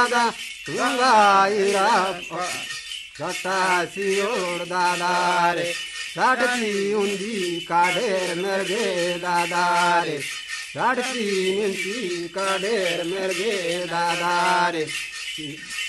दादा गंगाईरा सतासियोड दादा रे साडती उंदी काढेर मेरगे दादा रे साडती निंती काढेर मेरगे दादा रे